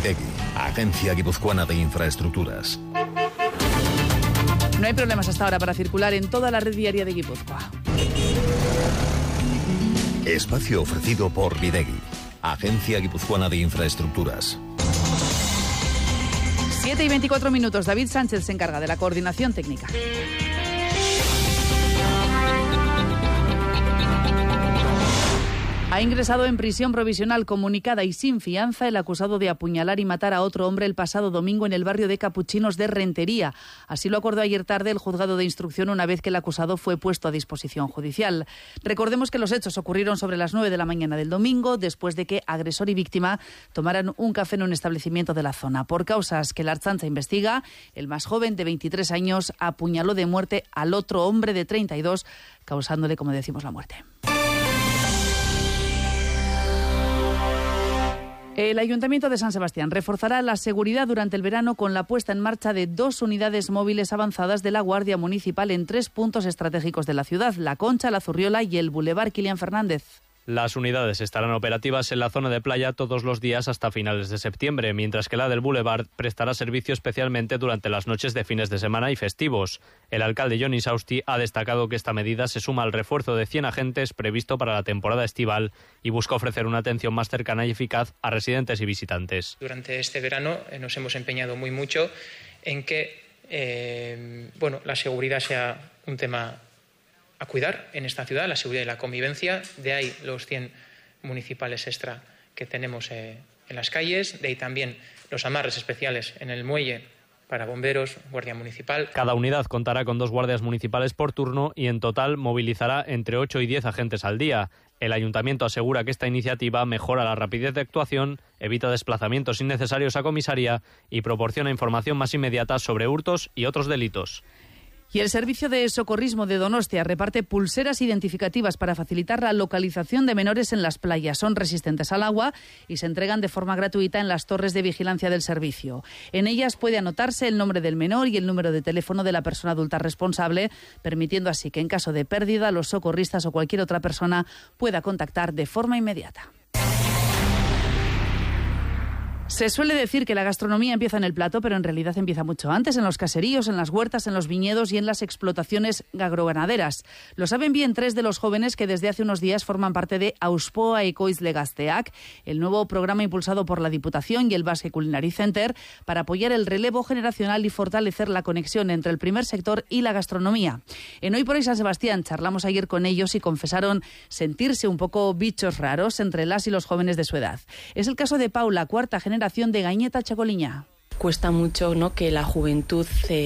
Bidegui, Agencia Guipuzcoana de Infraestructuras. No hay problemas hasta ahora para circular en toda la red viaria de Guipúzcoa. Espacio ofrecido por Bidegui, Agencia Guipuzcoana de Infraestructuras. 7:24. David Sánchez se encarga de la coordinación técnica. Ha ingresado en prisión provisional comunicada y sin fianza el acusado de apuñalar y matar a otro hombre el pasado domingo en el barrio de Capuchinos de Rentería. Así lo acordó ayer tarde el juzgado de instrucción una vez que el acusado fue puesto a disposición judicial. Recordemos que los hechos ocurrieron sobre las 9 de la mañana del domingo, después de que agresor y víctima tomaran un café en un establecimiento de la zona. Por causas que la Ertzaintza investiga, el más joven, de 23 años, apuñaló de muerte al otro hombre de 32, causándole, como decimos, la muerte. El Ayuntamiento de San Sebastián reforzará la seguridad durante el verano con la puesta en marcha de 2 unidades móviles avanzadas de la Guardia Municipal en 3 puntos estratégicos de la ciudad: La Concha, La Zurriola y el Boulevard Kilian Fernández. Las unidades estarán operativas en la zona de playa todos los días hasta finales de septiembre, mientras que la del Boulevard prestará servicio especialmente durante las noches de fines de semana y festivos. El alcalde Johnny Sausti ha destacado que esta medida se suma al refuerzo de 100 agentes previsto para la temporada estival y busca ofrecer una atención más cercana y eficaz a residentes y visitantes. Durante este verano nos hemos empeñado mucho en que la seguridad sea un tema a cuidar en esta ciudad, la seguridad y la convivencia. De ahí los 100 municipales extra que tenemos en las calles, de ahí también los amarres especiales en el muelle para bomberos, guardia municipal. Cada unidad contará con 2 guardias municipales por turno y en total movilizará entre 8 y 10 agentes al día. El ayuntamiento asegura que esta iniciativa mejora la rapidez de actuación, evita desplazamientos innecesarios a comisaría y proporciona información más inmediata sobre hurtos y otros delitos. Y el Servicio de Socorrismo de Donostia reparte pulseras identificativas para facilitar la localización de menores en las playas. Son resistentes al agua y se entregan de forma gratuita en las torres de vigilancia del servicio. En ellas puede anotarse el nombre del menor y el número de teléfono de la persona adulta responsable, permitiendo así que en caso de pérdida los socorristas o cualquier otra persona pueda contactar de forma inmediata. Se suele decir que la gastronomía empieza en el plato, pero en realidad empieza mucho antes, en los caseríos, en las huertas, en los viñedos y en las explotaciones agroganaderas. Lo saben bien 3 de los jóvenes que desde hace unos días forman parte de Auspoa Ekoizle Gazteak, el nuevo programa impulsado por la Diputación y el Basque Culinary Center para apoyar el relevo generacional y fortalecer la conexión entre el primer sector y la gastronomía. En Hoy por Hoy San Sebastián charlamos ayer con ellos y confesaron sentirse un poco bichos raros entre las y los jóvenes de su edad. Es el caso de Paula, 4ª generación de Gañeta Chacoliña. Cuesta mucho, ¿no?, que la juventud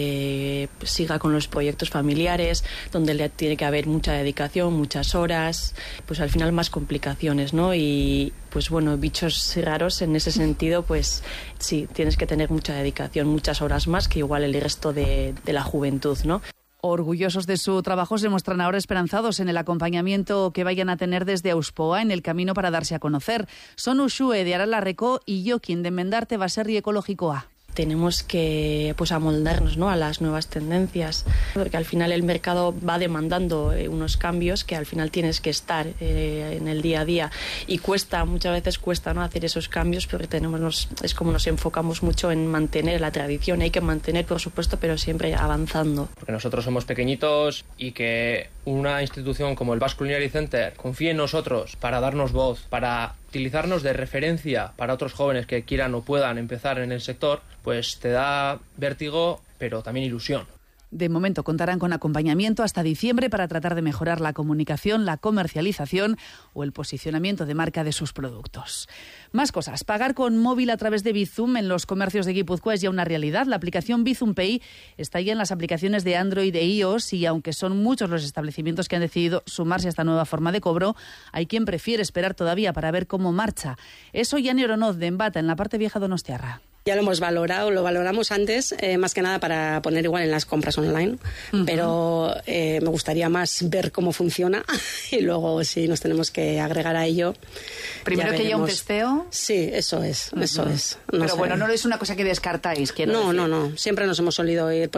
siga con los proyectos familiares, donde le tiene que haber mucha dedicación, muchas horas, pues al final más complicaciones, ¿no? Y pues bueno, bichos raros en ese sentido, pues sí, tienes que tener mucha dedicación, muchas horas más que igual el resto de la juventud, ¿no? Orgullosos de su trabajo, se muestran ahora esperanzados en el acompañamiento que vayan a tener desde Auspoa en el camino para darse a conocer. Son Uxue de Aralarreco y Jokin de Mendarte Baserri Ekologikoa. Tenemos que amoldarnos, ¿no?, a las nuevas tendencias, porque al final el mercado va demandando unos cambios que al final tienes que estar en el día a día y muchas veces cuesta, ¿no?, hacer esos cambios, porque es como nos enfocamos mucho en mantener la tradición. Hay que mantener, por supuesto, pero siempre avanzando. Porque nosotros somos pequeñitos y que una institución como el Basque Culinary Center confíe en nosotros para darnos voz, para utilizarnos de referencia para otros jóvenes que quieran o puedan empezar en el sector, pues te da vértigo, pero también ilusión. De momento contarán con acompañamiento hasta diciembre para tratar de mejorar la comunicación, la comercialización o el posicionamiento de marca de sus productos. Más cosas. Pagar con móvil a través de Bizum en los comercios de Guipúzcoa es ya una realidad. La aplicación Bizum Pay está ya en las aplicaciones de Android e iOS y aunque son muchos los establecimientos que han decidido sumarse a esta nueva forma de cobro, hay quien prefiere esperar todavía para ver cómo marcha. Eso Yanni Oronoz de Embata, en la parte vieja donostiarra. Ya lo hemos valorado, lo valoramos antes, más que nada para poner igual en las compras online, pero me gustaría más ver cómo funciona y luego si nos tenemos que agregar a ello. Primero que haya un testeo. Sí, eso es. No pero sé. Bueno, no es una cosa que descartáis, quiero decir. No, siempre nos hemos solido ir,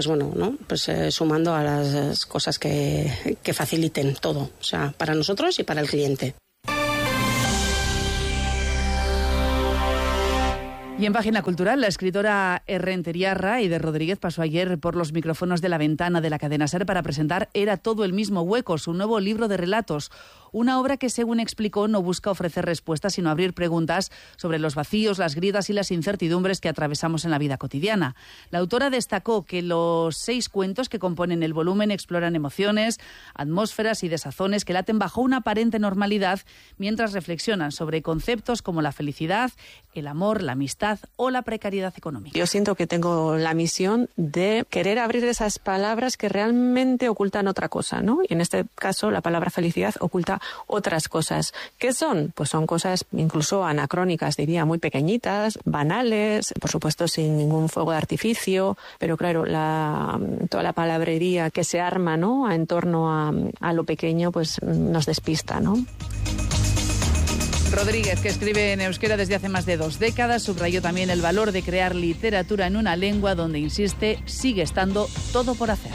sumando a las cosas que faciliten todo, o sea, para nosotros y para el cliente. Y en Página Cultural, la escritora Errenteriarra y de Rodríguez pasó ayer por los micrófonos de La Ventana de la cadena SER para presentar Era todo el mismo hueco, su nuevo libro de relatos. Una obra que, según explicó, no busca ofrecer respuestas, sino abrir preguntas sobre los vacíos, las grietas y las incertidumbres que atravesamos en la vida cotidiana. La autora destacó que los 6 cuentos que componen el volumen exploran emociones, atmósferas y desazones que laten bajo una aparente normalidad mientras reflexionan sobre conceptos como la felicidad, el amor, la amistad o la precariedad económica. Yo siento que tengo la misión de querer abrir esas palabras que realmente ocultan otra cosa, ¿no? Y en este caso la palabra felicidad oculta otras cosas. ¿Qué son? Pues son cosas incluso anacrónicas, diría, muy pequeñitas, banales, por supuesto sin ningún fuego de artificio, pero claro, toda la palabrería que se arma, ¿no?, en torno a lo pequeño, pues nos despista, ¿no? Rodríguez, que escribe en euskera desde hace más de 2 décadas, subrayó también el valor de crear literatura en una lengua donde, insiste, sigue estando todo por hacer.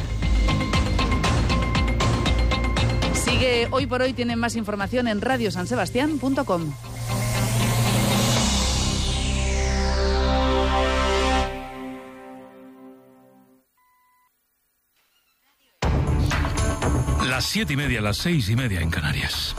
Sigue Hoy por Hoy, tienen más información en radiosansebastián.com. Las 7:30, las 6:30 en Canarias.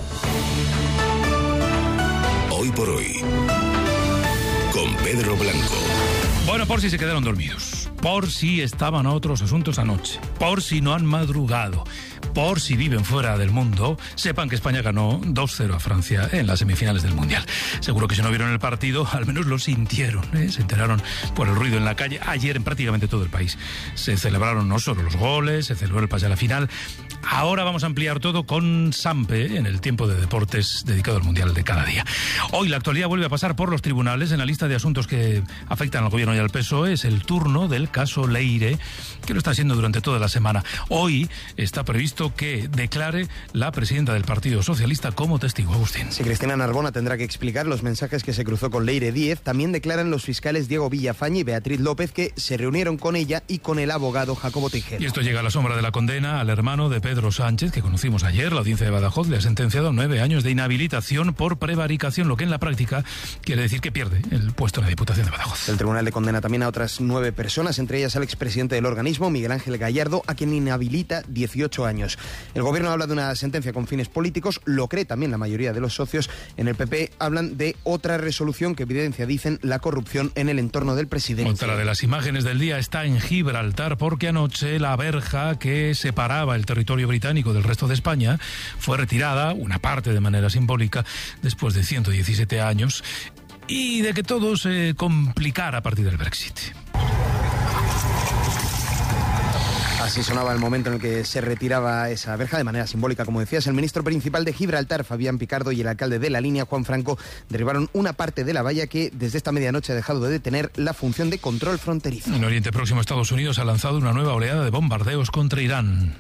Hoy por Hoy, con Pedro Blanco. Bueno, por si se quedaron dormidos, por si estaban a otros asuntos anoche, por si no han madrugado, por si viven fuera del mundo, sepan que España ganó 2-0 a Francia en las semifinales del Mundial. Seguro que si no vieron el partido, al menos lo sintieron, ¿eh? Se enteraron por el ruido en la calle. Ayer en prácticamente todo el país se celebraron no solo los goles, se celebró el pase a la final. Ahora vamos a ampliar todo con Sampe en el tiempo de deportes dedicado al Mundial de cada día. Hoy la actualidad vuelve a pasar por los tribunales. En la lista de asuntos que afectan al gobierno y al PSOE es el turno del caso Leire, que lo está haciendo durante toda la semana. Hoy está previsto que declare la presidenta del Partido Socialista como testigo. Agustín. Sí, Cristina Narbona tendrá que explicar los mensajes que se cruzó con Leire Díez. También declaran los fiscales Diego Villafañe y Beatriz López, que se reunieron con ella y con el abogado Jacobo Tejero. Y esto llega a la sombra de la condena al hermano de Pedro Sánchez, que conocimos ayer. La audiencia de Badajoz le ha sentenciado 9 años de inhabilitación por prevaricación, lo que en la práctica quiere decir que pierde el puesto en la Diputación de Badajoz. El tribunal le condena también a otras 9 personas, entre ellas al expresidente del organismo, Miguel Ángel Gallardo, a quien inhabilita 18 años. El gobierno habla de una sentencia con fines políticos, lo cree también la mayoría de los socios. En el PP hablan de otra resolución que evidencia, dicen, la corrupción en el entorno del presidente. Otra de las imágenes del día está en Gibraltar, porque anoche la verja que separaba el territorio británico del resto de España fue retirada, una parte de manera simbólica, después de 117 años, y de que todo se complicara a partir del Brexit. Así sonaba el momento en el que se retiraba esa verja de manera simbólica, como decías. El ministro principal de Gibraltar, Fabián Picardo, y el alcalde de La Línea, Juan Franco, derribaron una parte de la valla que desde esta medianoche ha dejado de tener la función de control fronterizo. En Oriente Próximo, Estados Unidos ha lanzado una nueva oleada de bombardeos contra Irán.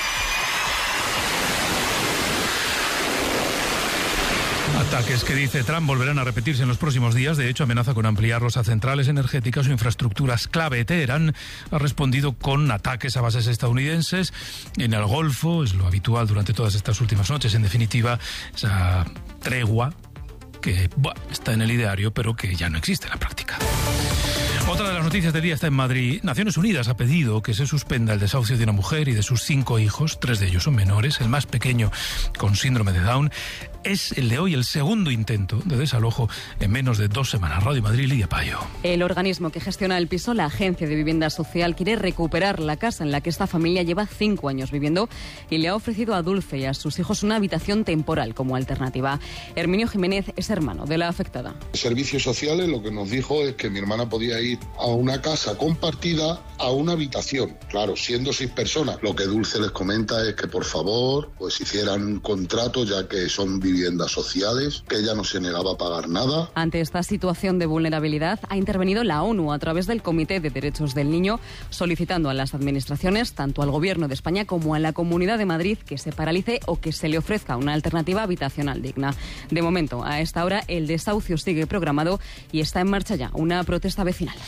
Ataques que, dice Trump, volverán a repetirse en los próximos días. De hecho, amenaza con ampliarlos a centrales energéticas o infraestructuras clave. Teherán ha respondido con ataques a bases estadounidenses en el Golfo. Es lo habitual durante todas estas últimas noches. En definitiva, esa tregua que está en el ideario, pero que ya no existe en la práctica. Otra de las noticias del día está en Madrid. Naciones Unidas ha pedido que se suspenda el desahucio de una mujer y de sus 5 hijos. 3 de ellos son menores. El más pequeño, con síndrome de Down, es el de hoy el segundo intento de desalojo en menos de 2 semanas. Radio Madrid, Lidia Payo. El organismo que gestiona el piso, la Agencia de Vivienda Social, quiere recuperar la casa en la que esta familia lleva 5 años viviendo y le ha ofrecido a Dulce y a sus hijos una habitación temporal como alternativa. Herminio Jiménez es hermano de la afectada. Servicios sociales lo que nos dijo es que mi hermana podía ir a una casa compartida a una habitación. Claro, siendo 6 personas. Lo que Dulce les comenta es que por favor pues hicieran un contrato, ya que son viviendas sociales, que ella no se negaba a pagar nada. Ante esta situación de vulnerabilidad ha intervenido la ONU a través del Comité de Derechos del Niño, solicitando a las administraciones, tanto al Gobierno de España como a la Comunidad de Madrid, que se paralice o que se le ofrezca una alternativa habitacional digna. De momento, a esta hora, el desahucio sigue programado y está en marcha ya una protesta vecinal.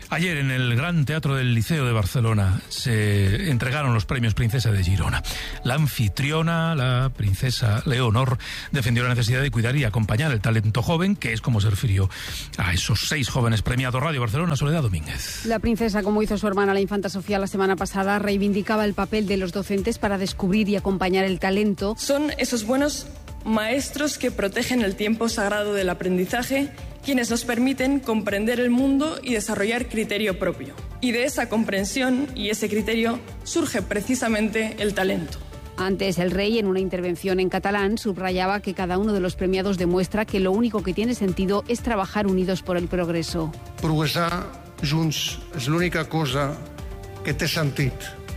Ayer en el Gran Teatro del Liceo de Barcelona se entregaron los premios Princesa de Girona. La anfitriona, la princesa Leonor, defendió la necesidad de cuidar y acompañar el talento joven, que es como se refirió a esos 6 jóvenes premiados. Radio Barcelona, Soledad Domínguez. La princesa, como hizo su hermana la infanta Sofía la semana pasada, reivindicaba el papel de los docentes para descubrir y acompañar el talento. Son esos buenos maestros que protegen el tiempo sagrado del aprendizaje, quienes nos permiten comprender el mundo y desarrollar criterio propio. Y de esa comprensión y ese criterio surge precisamente el talento. Antes, el rey, en una intervención en catalán, subrayaba que cada uno de los premiados demuestra que lo único que tiene sentido es trabajar unidos por el progreso. Progressar junts és l'única cosa que té sentit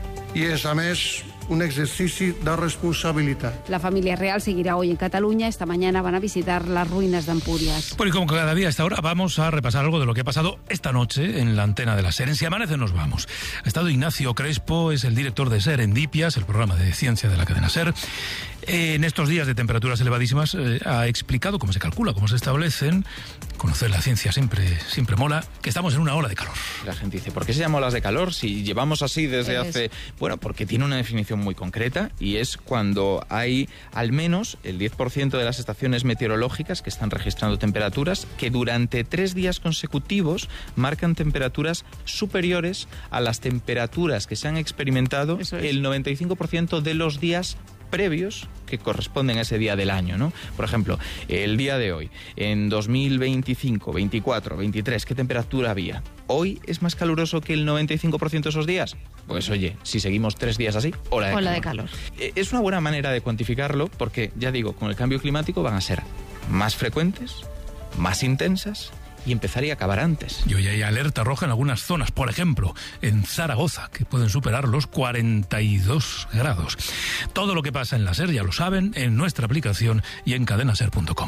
i és, a més, un ejercicio de responsabilidad. La familia real seguirá hoy en Cataluña. Esta mañana van a visitar las ruinas de Empúries. Bueno, y como cada día a esta hora vamos a repasar algo de lo que ha pasado esta noche en la antena de la SER. En Si Amanece nos vamos. Ha estado Ignacio Crespo, es el director de Serendipias, el programa de ciencia de la cadena SER. En estos días de temperaturas elevadísimas ha explicado cómo se calcula, cómo se establecen. Conocer la ciencia siempre mola, que estamos en una ola de calor. La gente dice, ¿por qué se llama olas de calor si llevamos así desde hace...? Bueno, porque tiene una definición muy concreta y es cuando hay al menos el 10% de las estaciones meteorológicas que están registrando temperaturas que durante 3 días consecutivos marcan temperaturas superiores a las temperaturas que se han experimentado el 95% de los días previos que corresponden a ese día del año, ¿no? Por ejemplo, el día de hoy, en 2025, 24, 23, ¿qué temperatura había? ¿Hoy es más caluroso que el 95% de esos días? Pues oye, si seguimos 3 días así, ola de calor. Es una buena manera de cuantificarlo porque, ya digo, con el cambio climático van a ser más frecuentes, más intensas y empezar y acabar antes. Y hoy hay alerta roja en algunas zonas, por ejemplo, en Zaragoza, que pueden superar los 42 grados. Todo lo que pasa en la SER ya lo saben en nuestra aplicación y en cadenaser.com.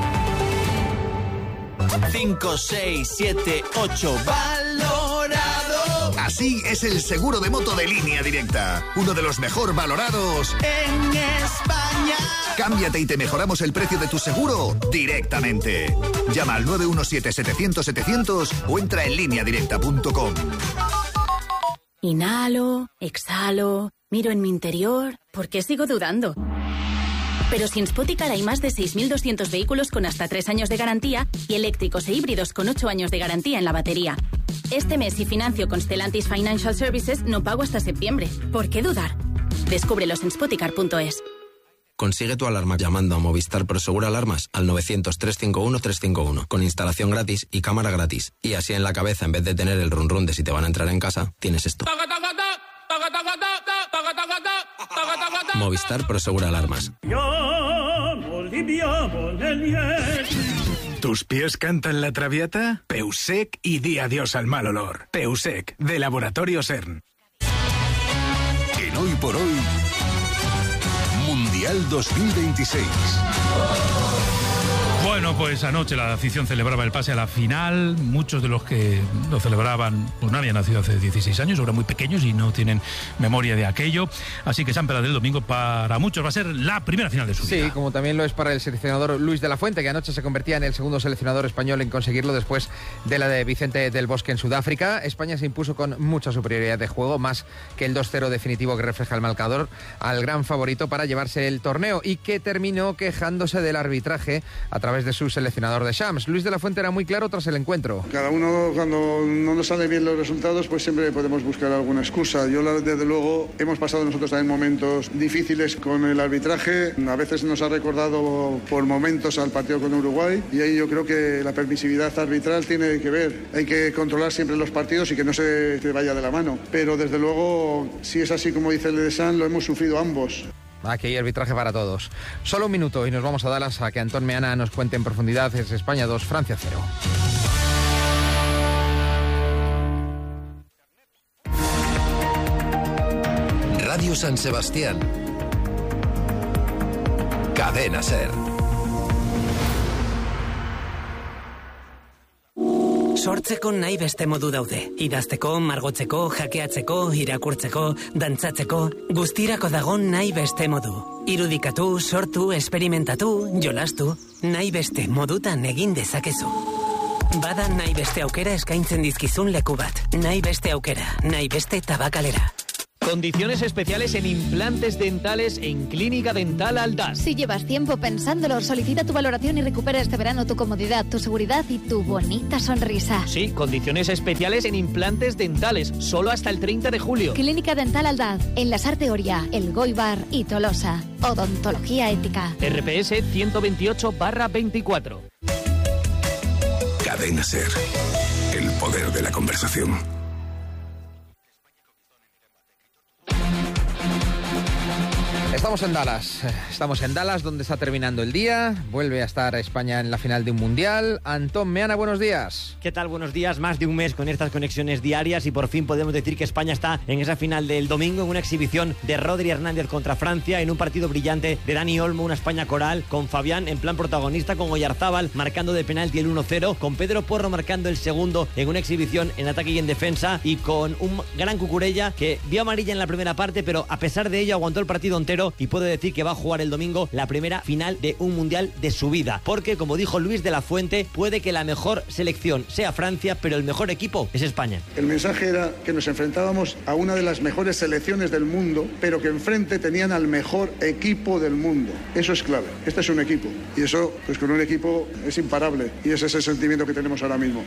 5, 6, 7, 8, valorado. Así es el seguro de moto de Línea Directa, uno de los mejor valorados en España. Cámbiate y te mejoramos el precio de tu seguro directamente. Llama al 917-700-700 o entra en lineadirecta.com. Inhalo, exhalo, miro en mi interior. ¿Por qué sigo dudando? Pero sin Spoticar hay más de 6.200 vehículos con hasta 3 años de garantía y eléctricos e híbridos con 8 años de garantía en la batería. Este mes, si financio con Stellantis Financial Services, no pago hasta septiembre. ¿Por qué dudar? Descúbrelos en spoticar.es. Consigue tu alarma llamando a Movistar Prosegur Alarmas al 900-351-351 con instalación gratis y cámara gratis. Y así en la cabeza, en vez de tener el run run de si te van a entrar en casa, tienes esto. Movistar Prosegur Alarmas. ¿Tus pies cantan la traviata? Peusec y di adiós al mal olor. Peusec, de Laboratorio CERN. En Hoy por Hoy, Mundial 2026. Bueno, pues anoche la afición celebraba el pase a la final. Muchos de los que lo celebraban pues no habían nacido hace 16 años, eran muy pequeños y no tienen memoria de aquello. Así que San Pedro del domingo para muchos va a ser la primera final de su vida. Sí, como también lo es para el seleccionador Luis de la Fuente, que anoche se convertía en el segundo seleccionador español en conseguirlo después de la de Vicente del Bosque en Sudáfrica. España se impuso con mucha superioridad de juego, más que el 2-0 definitivo que refleja el marcador, al gran favorito para llevarse el torneo y que terminó quejándose del arbitraje a través de su seleccionador de Shams. Luis de la Fuente era muy claro tras el encuentro. Cada uno, cuando no nos salen bien los resultados, pues siempre podemos buscar alguna excusa. Desde luego, hemos pasado nosotros también momentos difíciles con el arbitraje. A veces nos ha recordado por momentos al partido con Uruguay y ahí yo creo que la permisividad arbitral tiene que ver. Hay que controlar siempre los partidos y que no se te vaya de la mano. Pero desde luego, si es así como dice el de San, lo hemos sufrido ambos. Aquí hay arbitraje para todos. Solo un minuto y nos vamos a Dallas a que Antón Meana nos cuente en profundidad. Es España 2, Francia 0. Radio San Sebastián. Cadena SER. Sortzeko nahi beste modu daude. Idazteko, margotzeko, hackeatzeko, irakurtzeko, dantzatzeko, guztirako dago nahi beste modu. Irudikatu, sortu, esperimentatu, jolastu, nahi beste modutan egin dezakezu. Bada nahi beste aukera eskaintzen dizkizun leku bat. Nahi beste aukera, nahi beste tabakalera. Condiciones especiales en implantes dentales en Clínica Dental Aldaz. Si llevas tiempo pensándolo, solicita tu valoración y recupera este verano tu comodidad, tu seguridad y tu bonita sonrisa. Sí, condiciones especiales en implantes dentales, solo hasta el 30 de julio. Clínica Dental Aldaz, en La Sarte Oria, El Goibar y Tolosa. Odontología ética. RPS 128/24. Cadena SER. El poder de la conversación. Estamos en Dallas, donde está terminando el día. Vuelve a estar España en la final de un mundial. Antón Meana, buenos días. ¿Qué tal? Buenos días. Más de un mes con estas conexiones diarias y por fin podemos decir que España está en esa final del domingo, en una exhibición de Rodri Hernández contra Francia, en un partido brillante de Dani Olmo, una España coral, con Fabián en plan protagonista, con Oyarzábal marcando de penalti el 1-0, con Pedro Porro marcando el segundo en una exhibición en ataque y en defensa, y con un gran Cucurella que vio amarilla en la primera parte, pero a pesar de ello aguantó el partido entero y puede decir que va a jugar el domingo la primera final de un mundial de su vida, porque como dijo Luis de la Fuente, puede que la mejor selección sea Francia, pero el mejor equipo es España. El mensaje era que nos enfrentábamos a una de las mejores selecciones del mundo, pero que enfrente tenían al mejor equipo del mundo. Eso es clave. Este es un equipo y eso, pues con un equipo es imparable, y ese es el sentimiento que tenemos ahora mismo.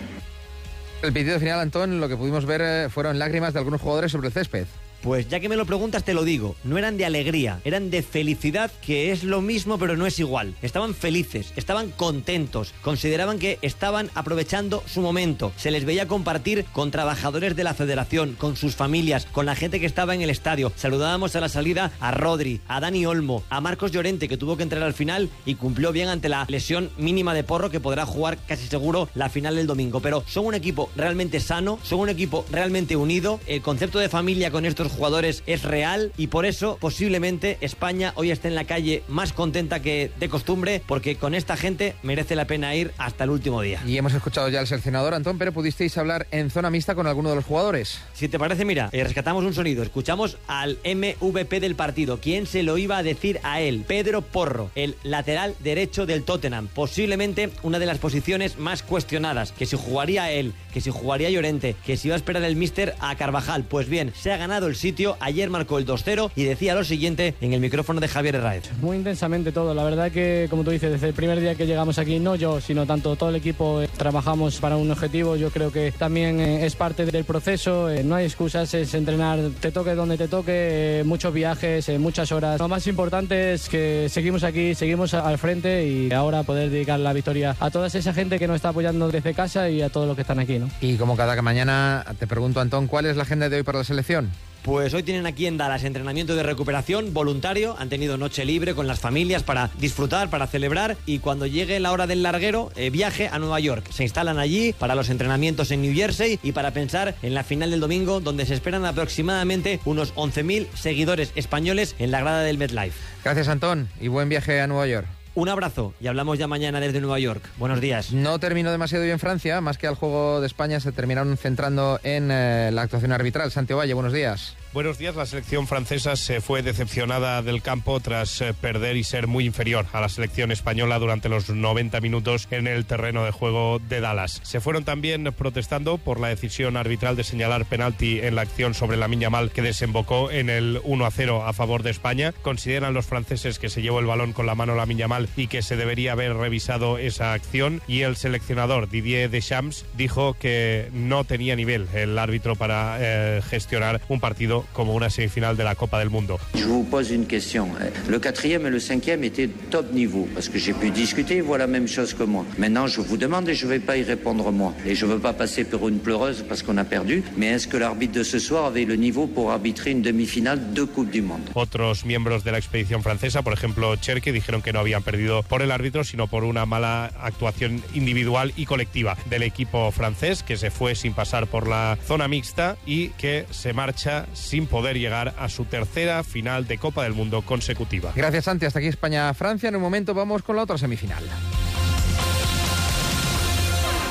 El pitido final, Antón, lo que pudimos ver fueron lágrimas de algunos jugadores sobre el césped. Pues ya que me lo preguntas te lo digo, no eran de alegría, eran de felicidad, que es lo mismo pero no es igual. Estaban felices, estaban contentos, consideraban que estaban aprovechando su momento. Se les veía compartir con trabajadores de la federación, con sus familias, con la gente que estaba en el estadio. Saludábamos a la salida a Rodri, a Dani Olmo, a Marcos Llorente, que tuvo que entrar al final y cumplió bien ante la lesión mínima de Porro, que podrá jugar casi seguro la final del domingo. Pero son un equipo realmente sano, son un equipo realmente unido, el concepto de familia con estos jugadores es real y por eso posiblemente España hoy esté en la calle más contenta que de costumbre, porque con esta gente merece la pena ir hasta el último día. Y hemos escuchado ya al seleccionador, Antón, pero ¿pudisteis hablar en zona mixta con alguno de los jugadores? Si te parece, mira, rescatamos un sonido, escuchamos al MVP del partido. ¿Quién se lo iba a decir a él? Pedro Porro, el lateral derecho del Tottenham, posiblemente una de las posiciones más cuestionadas, que si jugaría él, que si jugaría Llorente, que si iba a esperar el míster a Carvajal. Pues bien, se ha ganado el sitio, ayer marcó el 2-0 y decía lo siguiente en el micrófono de Javier Herráez. Muy intensamente todo, la verdad que, como tú dices, desde el primer día que llegamos aquí, no yo, sino tanto todo el equipo, trabajamos para un objetivo. Yo creo que también es parte del proceso, no hay excusas, es entrenar, te toque donde te toque, muchos viajes, muchas horas. Lo más importante es que seguimos aquí, seguimos al frente y ahora poder dedicar la victoria a toda esa gente que nos está apoyando desde casa y a todos los que están aquí, ¿no? Y como cada mañana te pregunto, Antón, ¿cuál es la agenda de hoy para la selección? Pues hoy tienen aquí en Dallas entrenamiento de recuperación voluntario, han tenido noche libre con las familias para disfrutar, para celebrar, y cuando llegue la hora del larguero, viaje a Nueva York. Se instalan allí para los entrenamientos en New Jersey y para pensar en la final del domingo, donde se esperan aproximadamente unos 11.000 seguidores españoles en la grada del MetLife. Gracias, Antón, y buen viaje a Nueva York. Un abrazo y hablamos ya mañana desde Nueva York. Buenos días. No terminó demasiado bien Francia, más que al juego de España se terminaron centrando en la actuación arbitral. Santiago Valle, buenos días. Buenos días. La selección francesa se fue decepcionada del campo tras perder y ser muy inferior a la selección española durante los 90 minutos en el terreno de juego de Dallas. Se fueron también protestando por la decisión arbitral de señalar penalti en la acción sobre Lamine Yamal, que desembocó en el 1-0 a favor de España. Consideran los franceses que se llevó el balón con la mano Lamine Yamal y que se debería haber revisado esa acción, y el seleccionador Didier Deschamps dijo que no tenía nivel el árbitro para gestionar un partido como una semifinal de la Copa del Mundo. Je vous pose une question. Le 4e et le 5e étaient top niveau, parce que j'ai pu discuter, ils voient la même chose que moi. Maintenant, je vous demande et je ne vais pas y répondre moi. Et je ne veux pas passer pour une pleureuse parce qu'on a perdu, mais est-ce que l'arbitre de ce soir avait le niveau pour arbitrer une demi-finale de Coupe du Monde? Otros miembros de la expedición francesa, por ejemplo Cherki, dijeron que no habían perdido por el árbitro, sino por una mala actuación individual y colectiva del equipo francés, que se fue sin pasar por la zona mixta y que se marcha sin poder llegar a su tercera final de Copa del Mundo consecutiva. Gracias, Santi. Hasta aquí España-Francia. En un momento vamos con la otra semifinal.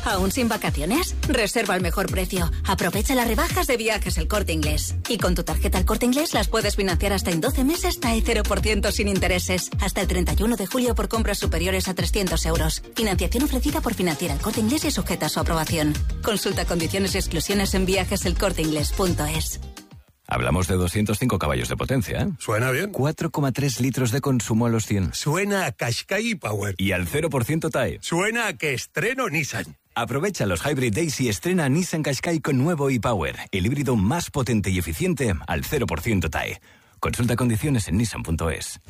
¿Aún sin vacaciones? Reserva al mejor precio. Aprovecha las rebajas de Viajes El Corte Inglés. Y con tu tarjeta El Corte Inglés las puedes financiar hasta en 12 meses TAE 0% sin intereses. Hasta el 31 de julio por compras superiores a 300 euros. Financiación ofrecida por Financiera El Corte Inglés y sujeta a su aprobación. Consulta condiciones y exclusiones en viajeselcorteinglés.es. Hablamos de 205 caballos de potencia, ¿eh? Suena bien. 4,3 litros de consumo a los 100. Suena a Qashqai Power. Y al 0% TAE. Suena a que estreno Nissan. Aprovecha los Hybrid Days y estrena Nissan Qashqai con nuevo e-Power, el híbrido más potente y eficiente al 0% TAE. Consulta condiciones en nissan.es.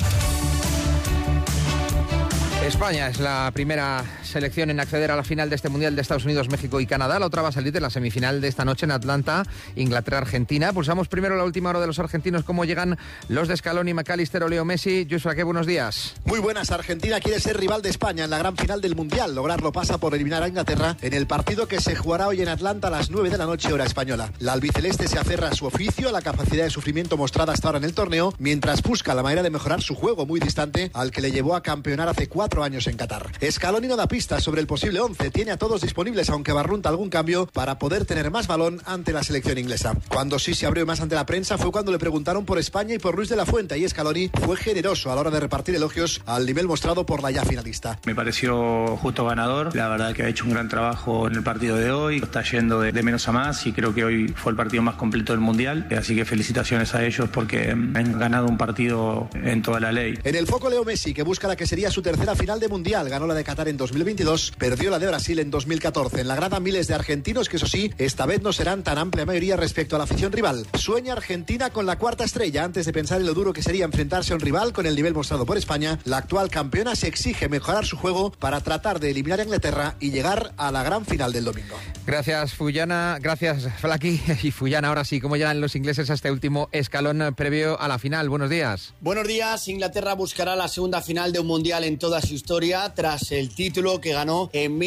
España es la primera selección en acceder a la final de este Mundial de Estados Unidos, México y Canadá. La otra va a salir de la semifinal de esta noche en Atlanta, Inglaterra-Argentina. Pulsamos primero la última hora de los argentinos, cómo llegan los de Scaloni, McAllister o Leo Messi. Joshua, qué buenos días. Muy buenas. Argentina quiere ser rival de España en la gran final del Mundial. Lograrlo pasa por eliminar a Inglaterra en el partido que se jugará hoy en Atlanta a las 9 de la noche, hora española. La albiceleste se aferra a su oficio, a la capacidad de sufrimiento mostrada hasta ahora en el torneo, mientras busca la manera de mejorar su juego muy distante al que le llevó a campeonar hace 4 años en Qatar. Scaloni no da pistas sobre el posible 11, tiene a todos disponibles, aunque barrunta algún cambio para poder tener más balón ante la selección inglesa. Cuando sí se abrió más ante la prensa fue cuando le preguntaron por España y por Luis de la Fuente, y Scaloni fue generoso a la hora de repartir elogios al nivel mostrado por la ya finalista. Me pareció justo ganador, la verdad que ha hecho un gran trabajo en el partido de hoy, está yendo de menos a más y creo que hoy fue el partido más completo del Mundial, así que felicitaciones a ellos porque han ganado un partido en toda la ley. En el foco Leo Messi, que busca la que sería su tercera final de Mundial, ganó la de Qatar en 2022, perdió la de Brasil en 2014. En la grada miles de argentinos que, eso sí, esta vez no serán tan amplia mayoría respecto a la afición rival. Sueña Argentina con la cuarta estrella. Antes de pensar en lo duro que sería enfrentarse a un rival con el nivel mostrado por España, la actual campeona se exige mejorar su juego para tratar de eliminar a Inglaterra y llegar a la gran final del domingo. Gracias, Fuyana. Gracias, Flaki. Y Fuyana, ahora sí, ¿cómo llegan los ingleses a este último escalón previo a la final? Buenos días. Buenos días. Inglaterra buscará la segunda final de un mundial en toda su historia tras el título que ganó en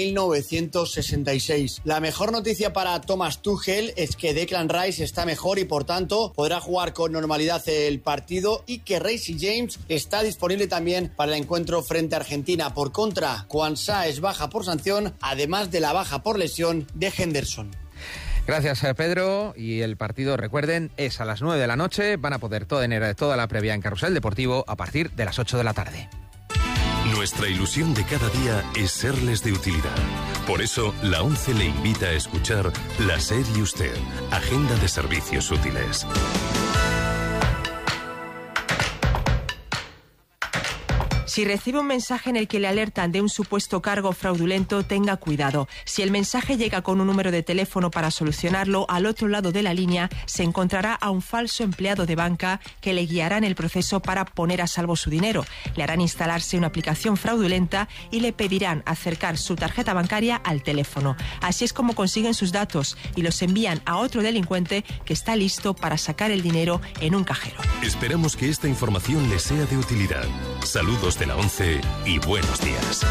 1966. La mejor noticia para Thomas Tuchel es que Declan Rice está mejor y por tanto podrá jugar con normalidad el partido, y que Reece James está disponible también para el encuentro frente a Argentina. Por contra, Quansah es baja por sanción, además de la baja por lesión de Henderson. Gracias, Pedro. Y el partido, recuerden, es a las 9 de la noche. Van a poder tener toda la previa en Carrusel Deportivo a partir de las 8 de la tarde. Nuestra ilusión de cada día es serles de utilidad. Por eso, la ONCE le invita a escuchar La SER y Usted, Agenda de Servicios Útiles. Si recibe un mensaje en el que le alertan de un supuesto cargo fraudulento, tenga cuidado. Si el mensaje llega con un número de teléfono para solucionarlo, al otro lado de la línea se encontrará a un falso empleado de banca que le guiará en el proceso para poner a salvo su dinero. Le harán instalarse una aplicación fraudulenta y le pedirán acercar su tarjeta bancaria al teléfono. Así es como consiguen sus datos y los envían a otro delincuente que está listo para sacar el dinero en un cajero. Esperamos que esta información le sea de utilidad. Saludos de la ONCE y buenos días.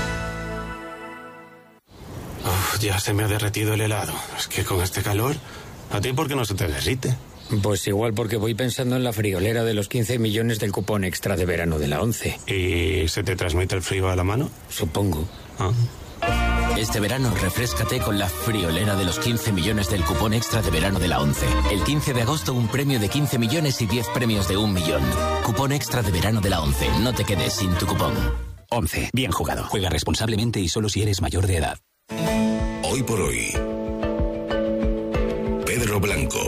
Ya se me ha derretido el helado. Es que con este calor, ¿a ti por qué no se te derrite? Pues igual porque voy pensando en la friolera de los 15 millones del cupón extra de verano de la ONCE. ¿Y se te transmite el frío a la mano? Supongo. Este verano refréscate con la friolera de los 15 millones del cupón extra de verano de la ONCE. El 15 de agosto un premio de 15 millones y 10 premios de 1 millón. Cupón extra de verano de la ONCE. No te quedes sin tu cupón. ONCE. Bien jugado. Juega responsablemente y solo si eres mayor de edad. Hoy por hoy. Pedro Blanco.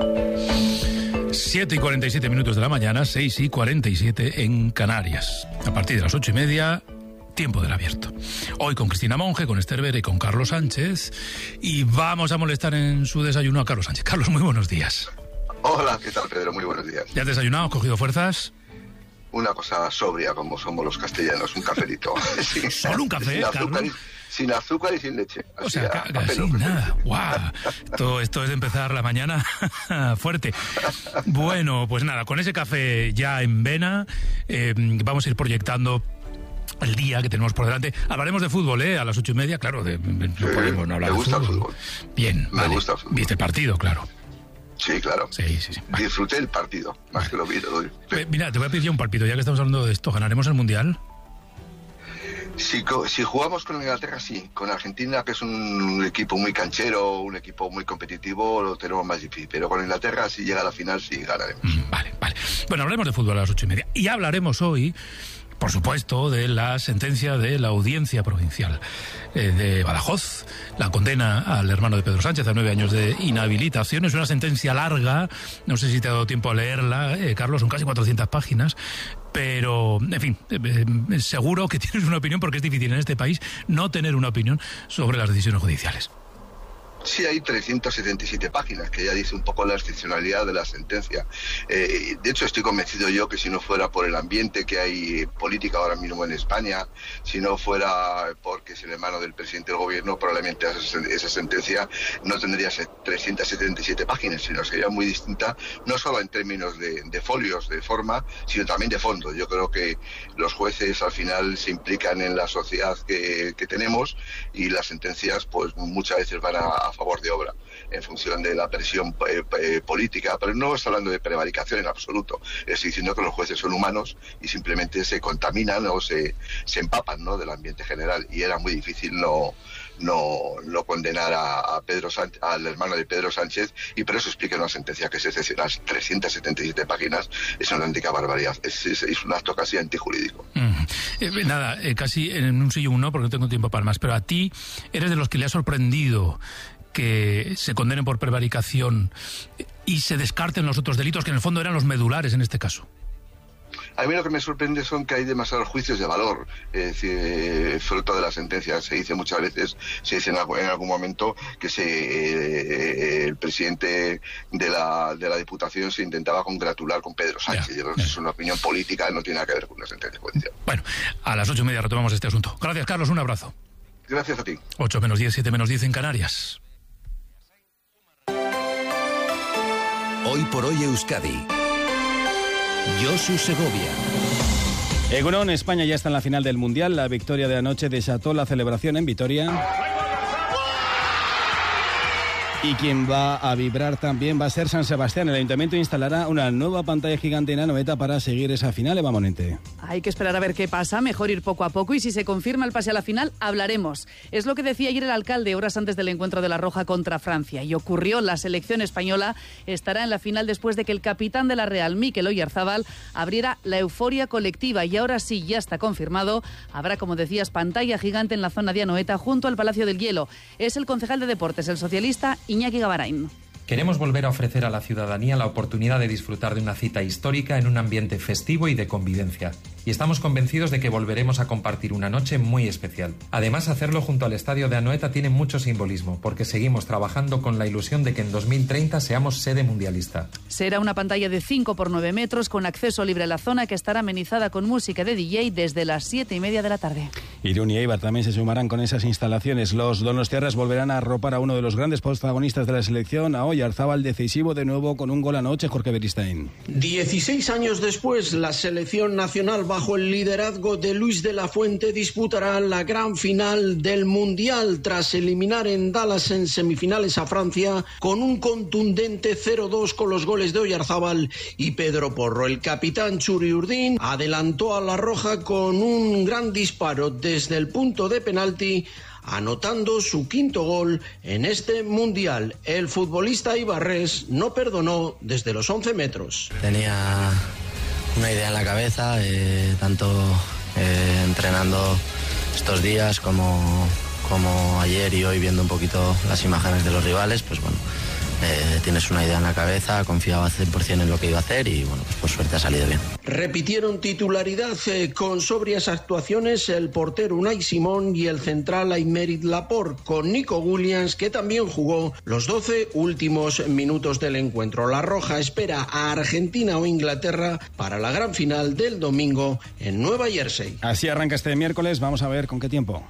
7:47 de la mañana, 6:47 en Canarias. A partir de las 8:30... Tiempo del Abierto. Hoy con Cristina Monge, con Esther Vera y con Carlos Sánchez. Y vamos a molestar en su desayuno a Carlos Sánchez. Carlos, muy buenos días. Hola, ¿qué tal, Pedro? Muy buenos días. ¿Ya has desayunado? ¿Has cogido fuerzas? Una cosa sobria, como somos los castellanos, un cafelito. ¿Solo un café, Carlos? Sin azúcar y sin leche. O sea, casi nada. ¡Guau! Esto es de empezar la mañana fuerte. Bueno, pues nada, con ese café ya en vena, vamos a ir proyectando el día que tenemos por delante. Hablaremos de fútbol, a las 8:30, claro. No podemos no hablar de fútbol. Me gusta el fútbol. Bien, me gusta el fútbol. ¿Viste el partido, claro? Sí, claro. Sí. Disfruté el partido, más que lo vi. Mira, te voy a pedir ya un palpito, ya que estamos hablando de esto. ¿Ganaremos el Mundial? Si jugamos con Inglaterra, sí. Con Argentina, que es un equipo muy canchero, un equipo muy competitivo, lo tenemos más difícil. Pero con Inglaterra, si llega a la final, sí ganaremos. Vale. Bueno, hablemos de fútbol a las 8:30. Y hablaremos hoy, por supuesto, de la sentencia de la Audiencia Provincial de Badajoz. La condena al hermano de Pedro Sánchez a 9 años de inhabilitación. Es una sentencia larga, no sé si te ha dado tiempo a leerla, Carlos, son casi 400 páginas. Pero, en fin, seguro que tienes una opinión, porque es difícil en este país no tener una opinión sobre las decisiones judiciales. Sí, hay 377 páginas, que ya dice un poco la excepcionalidad de la sentencia. De hecho, estoy convencido yo que si no fuera por el ambiente que hay política ahora mismo en España, si no fuera porque es el hermano del presidente del gobierno, probablemente esa sentencia no tendría 377 páginas, sino sería muy distinta, no solo en términos de folios, de forma, sino también de fondo. Yo creo que los jueces al final se implican en la sociedad que tenemos, y las sentencias pues muchas veces van a favor de obra en función de la presión política, pero no estoy hablando de prevaricación en absoluto. Estoy diciendo que los jueces son humanos y simplemente se contaminan o se empapan, ¿no?, del ambiente general, y era muy difícil no condenar a Pedro Sánchez, al hermano de Pedro Sánchez, y por eso explica una sentencia que es excepcional. 377 páginas es una auténtica barbaridad, es un acto casi antijurídico. Casi en un sí y un no, porque no tengo tiempo para más, pero a ti eres de los que le ha sorprendido que se condenen por prevaricación y se descarten los otros delitos, que en el fondo eran los medulares en este caso. A mí lo que me sorprende son que hay demasiados juicios de valor, es decir, fruto de la sentencia. Se dice muchas veces, se dice en algún momento que el presidente de la Diputación se intentaba congratular con Pedro Sánchez. Yo creo que es una opinión política, no tiene nada que ver con una sentencia judicial. Bueno, a las 8:30 retomamos este asunto. Gracias, Carlos, un abrazo. Gracias a ti. 8 menos 10, 7 menos 10 en Canarias. Hoy por hoy Euskadi. Josu Segovia. Egunon, España ya está en la final del Mundial. La victoria de anoche desató la celebración en Vitoria. Y quien va a vibrar también va a ser San Sebastián. El Ayuntamiento instalará una nueva pantalla gigante en Anoeta para seguir esa final. Eva Monente. Hay que esperar a ver qué pasa, mejor ir poco a poco, y si se confirma el pase a la final, hablaremos. Es lo que decía ayer el alcalde horas antes del encuentro de La Roja contra Francia. Y ocurrió, la selección española estará en la final después de que el capitán de la Real, Mikel Oyarzábal, abriera la euforia colectiva. Y ahora sí, ya está confirmado, habrá, como decías, pantalla gigante en la zona de Anoeta junto al Palacio del Hielo. Es el concejal de Deportes, el socialista Iñaki Gabarain. Queremos volver a ofrecer a la ciudadanía la oportunidad de disfrutar de una cita histórica en un ambiente festivo y de convivencia. Y estamos convencidos de que volveremos a compartir una noche muy especial. Además, hacerlo junto al estadio de Anoeta tiene mucho simbolismo, porque seguimos trabajando con la ilusión de que en 2030 seamos sede mundialista. Será una pantalla de 5 por 9 metros con acceso libre a la zona, que estará amenizada con música de DJ desde las 7:30 de la tarde. Irún y Eibar también se sumarán con esas instalaciones. Los donostiarras volverán a arropar a uno de los grandes protagonistas de la selección, a Oyarzábal, decisivo de nuevo con un gol anoche, Jorge Beristain. 16 años después, la selección nacional, bajo el liderazgo de Luis de la Fuente, disputará la gran final del Mundial tras eliminar en Dallas en semifinales a Francia con un contundente 0-2 con los goles de Oyarzábal y Pedro Porro. El capitán Churi Urdín adelantó a La Roja con un gran disparo desde el punto de penalti, anotando su quinto gol en este Mundial. El futbolista ibarrés no perdonó desde los 11 metros. Tenía una idea en la cabeza, tanto entrenando estos días como ayer y hoy, viendo un poquito las imágenes de los rivales, pues bueno, tienes una idea en la cabeza, confiaba 100% en lo que iba a hacer y bueno, pues por suerte ha salido bien. Repitieron titularidad con sobrias actuaciones el portero Unai Simón y el central Aymeric Laporte, con Nico Williams, que también jugó los 12 últimos minutos del encuentro. La Roja espera a Argentina o Inglaterra para la gran final del domingo en Nueva Jersey. Así arranca este miércoles, vamos a ver con qué tiempo.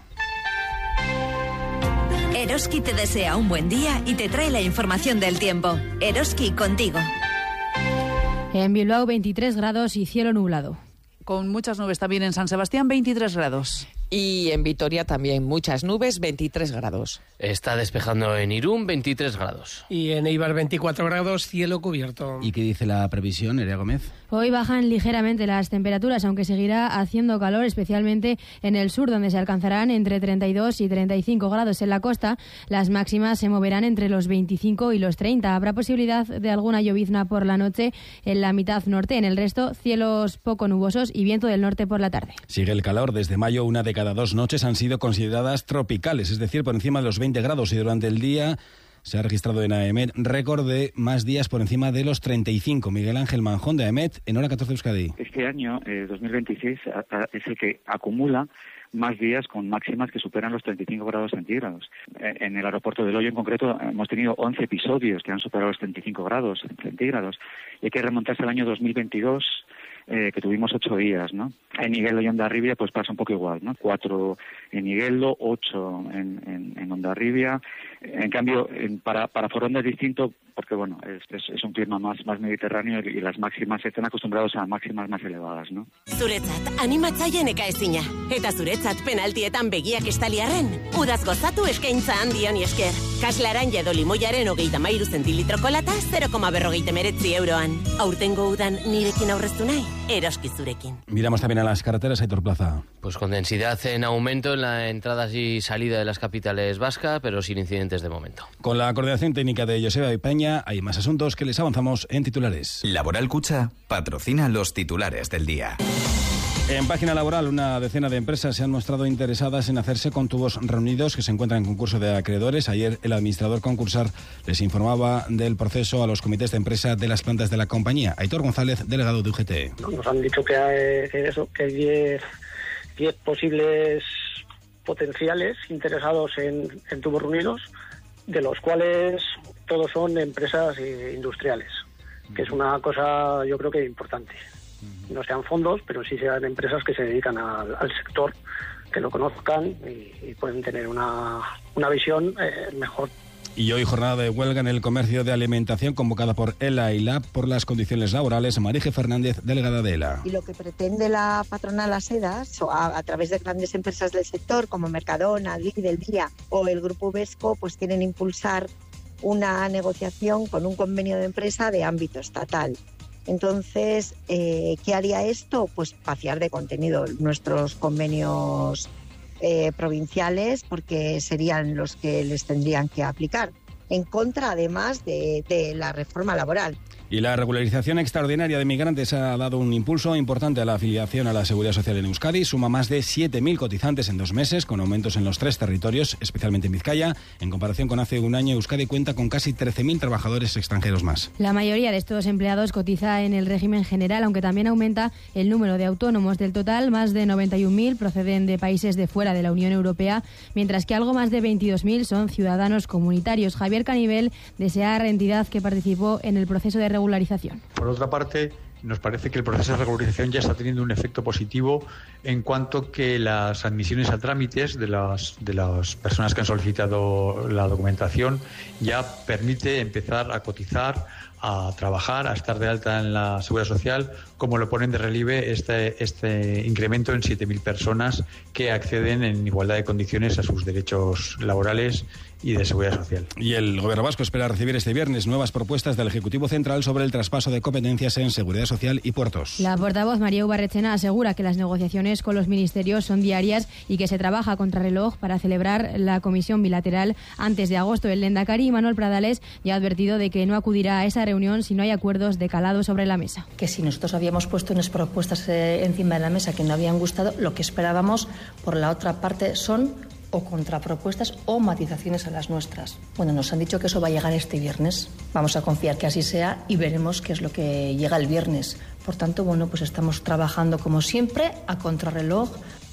Eroski te desea un buen día y te trae la información del tiempo. Eroski, contigo. En Bilbao 23 grados y cielo nublado. Con muchas nubes también en San Sebastián, 23 grados. Y en Vitoria también muchas nubes, 23 grados. Está despejando en Irún, 23 grados. Y en Eibar, 24 grados, cielo cubierto. ¿Y qué dice la previsión, Nerea Gómez? Hoy bajan ligeramente las temperaturas, aunque seguirá haciendo calor, especialmente en el sur, donde se alcanzarán entre 32 y 35 grados. En la costa, las máximas se moverán entre los 25 y los 30. Habrá posibilidad de alguna llovizna por la noche en la mitad norte. En el resto, cielos poco nubosos y viento del norte por la tarde. Sigue el calor. Desde mayo, una de cada 2 noches han sido consideradas tropicales, es decir, por encima de los 20 grados, y durante el día se ha registrado en AEMET récord de más días por encima de los 35. Miguel Ángel Manjón, de AEMET, en Hora 14 Euskadi. Este año, 2026, es el que acumula más días con máximas que superan los 35 grados centígrados. En el aeropuerto de Loyo, en concreto, hemos tenido 11 episodios que han superado los 35 grados centígrados. Y hay que remontarse al año 2022, que tuvimos 8 días, ¿no? En Nigueldo y Hondarribia pues pasa un poco igual, ¿no? 4 en Nigueldo, 8 en Hondarribia. En cambio, para Foronda es distinto porque, bueno, es un clima más mediterráneo y las máximas están acostumbrados a máximas más elevadas, ¿no? Zuretzat, animatzaile nekaezina. Eta zuretzat penaltietan begiak estaliarren. Udaz gozatu eskaintza handion esker. Kaslaran edo limoiaren 33 zentilitroko lata 0,49 euroan. Aurtengo udan nirekin aurreztu nahi? Eroski zurekin. Miramos también a las carreteras, Aitor Plaza. Pues con densidad en aumento en la entrada y salida de las capitales vascas, pero sin incidentes de momento. Con la coordinación técnica de Joseba Peña, hay más asuntos que les avanzamos en titulares. Laboral Cucha patrocina los titulares del día. En Página Laboral, una decena de empresas se han mostrado interesadas en hacerse con tubos reunidos, que se encuentran en concurso de acreedores. Ayer el administrador concursal les informaba del proceso a los comités de empresa de las plantas de la compañía. Aitor González, delegado de UGT. Nos han dicho que hay 10 posibles potenciales interesados en tubos reunidos, de los cuales todos son empresas industriales, que es una cosa yo creo que importante. No sean fondos, pero sí sean empresas que se dedican al sector, que lo conozcan y pueden tener una visión mejor. Y hoy jornada de huelga en el comercio de alimentación convocada por ELA y LAB por las condiciones laborales. Marije Fernández, delegada de ELA. Y lo que pretende la patronal Asedas, a través de grandes empresas del sector como Mercadona, Lidl, Día o el Grupo Vesco, pues quieren impulsar una negociación con un convenio de empresa de ámbito estatal. Entonces, ¿qué haría esto? Pues vaciar de contenido nuestros convenios provinciales, porque serían los que les tendrían que aplicar, en contra además de la reforma laboral. Y la regularización extraordinaria de migrantes ha dado un impulso importante a la afiliación a la Seguridad Social en Euskadi. Suma más de 7.000 cotizantes en 2 meses, con aumentos en los 3 territorios, especialmente en Vizcaya. En comparación con hace un año, Euskadi cuenta con casi 13.000 trabajadores extranjeros más. La mayoría de estos empleados cotiza en el régimen general, aunque también aumenta el número de autónomos. Del total, más de 91.000 proceden de países de fuera de la Unión Europea, mientras que algo más de 22.000 son ciudadanos comunitarios. Javier Canivel desea entidad que participó en el proceso de regularización. Por otra parte, nos parece que el proceso de regularización ya está teniendo un efecto positivo en cuanto que las admisiones a trámites de las personas que han solicitado la documentación ya permite empezar a cotizar, a trabajar, a estar de alta en la Seguridad Social, como lo ponen de relieve este incremento en 7.000 personas que acceden en igualdad de condiciones a sus derechos laborales y de seguridad social. Y el Gobierno vasco espera recibir este viernes nuevas propuestas del Ejecutivo Central sobre el traspaso de competencias en seguridad social y puertos. La portavoz María Ubarrechena asegura que las negociaciones con los ministerios son diarias y que se trabaja a contrarreloj para celebrar la comisión bilateral antes de agosto. El lehendakari Manuel Pradales ya ha advertido de que no acudirá a esa reunión si no hay acuerdos de calado sobre la mesa. Que si nosotros habíamos puesto unas propuestas encima de la mesa que no habían gustado, lo que esperábamos por la otra parte son o contrapropuestas o matizaciones a las nuestras. Bueno, nos han dicho que eso va a llegar este viernes. Vamos a confiar que así sea y veremos qué es lo que llega el viernes. Por tanto, bueno, pues estamos trabajando como siempre a contrarreloj.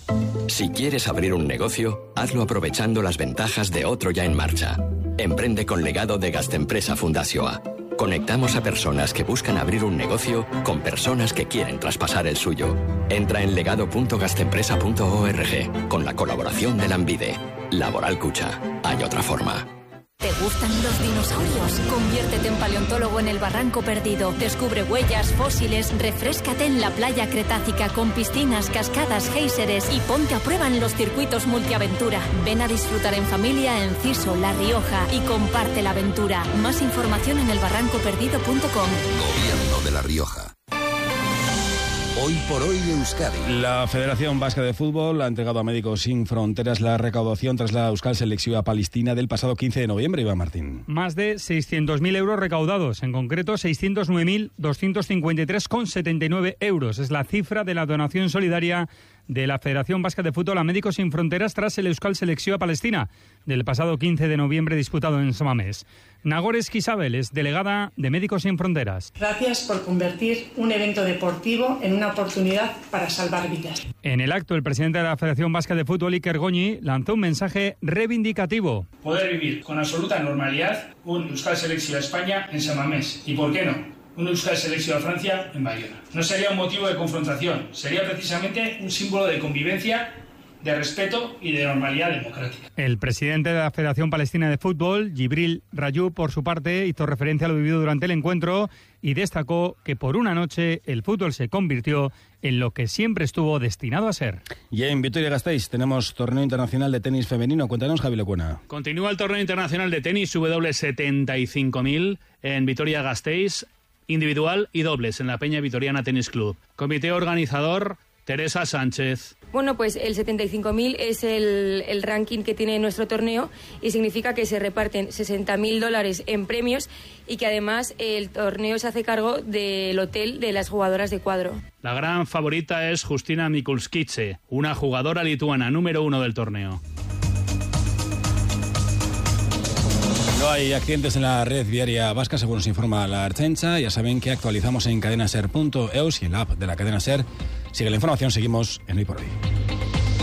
Si quieres abrir un negocio, hazlo aprovechando las ventajas de otro ya en marcha. Emprende con legado de Gastempresa Fundazioa. Conectamos a personas que buscan abrir un negocio con personas que quieren traspasar el suyo. Entra en legado.gastempresa.org con la colaboración de Lanbide. Laboral Cucha. Hay otra forma. ¿Te gustan los dinosaurios? Conviértete en paleontólogo en el Barranco Perdido. Descubre huellas, fósiles, refréscate en la playa cretácica con piscinas, cascadas, géiseres y ponte a prueba en los circuitos multiaventura. Ven a disfrutar en familia en Ciso, La Rioja y comparte la aventura. Más información en elbarrancoperdido.com. Gobierno de La Rioja. Hoy por hoy Euskadi. La Federación Vasca de Fútbol ha entregado a Médicos Sin Fronteras la recaudación tras la Euskal Selección Palestina del pasado 15 de noviembre, Iván Martín. Más de 600.000 euros recaudados, en concreto 609.253,79 euros. Es la cifra de la donación solidaria de la Federación Vasca de Fútbol a Médicos Sin Fronteras tras el Euskal Selección Palestina del pasado 15 de noviembre disputado en Samamés. Nagores Quisabel es delegada de Médicos Sin Fronteras. Gracias por convertir un evento deportivo en una oportunidad para salvar vidas. En el acto, el presidente de la Federación Vasca de Fútbol, Iker Goñi, lanzó un mensaje reivindicativo. Poder vivir con absoluta normalidad un Euskal Selección España en Samamés y, ¿por qué no?, un Euskal Selección Francia en Bayona. No sería un motivo de confrontación, sería precisamente un símbolo de convivencia, de respeto y de normalidad democrática. El presidente de la Federación Palestina de Fútbol, Jibril Rayoub, por su parte, hizo referencia a lo vivido durante el encuentro y destacó que por una noche el fútbol se convirtió en lo que siempre estuvo destinado a ser. Y en Vitoria-Gasteiz tenemos torneo internacional de tenis femenino. Cuéntanos, Javi Lecuena. Continúa el torneo internacional de tenis W75.000 en Vitoria-Gasteiz, individual y dobles en la Peña Vitoriana Tenis Club. Comité organizador, Teresa Sánchez. Bueno, pues el 75.000 es el ranking que tiene nuestro torneo y significa que se reparten $60.000 en premios y que además el torneo se hace cargo del hotel de las jugadoras de cuadro. La gran favorita es Justina Mikulskice, una jugadora lituana número 1 del torneo. No hay accidentes en la red viaria vasca, según nos informa la Ertzaintza. Ya saben que actualizamos en cadenaser.eus y en la app de la cadena SER. Sigue la información, seguimos en Hoy por Hoy.